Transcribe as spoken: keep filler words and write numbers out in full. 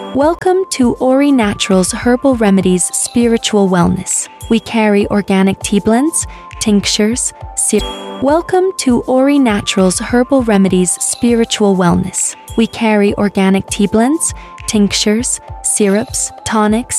Welcome to Ori Naturals Herbal Remedies Spiritual Wellness. We carry organic tea blends, tinctures, syrups. Welcome to Ori Naturals Herbal Remedies Spiritual Wellness. We carry organic tea blends, tinctures, syrups, tonics,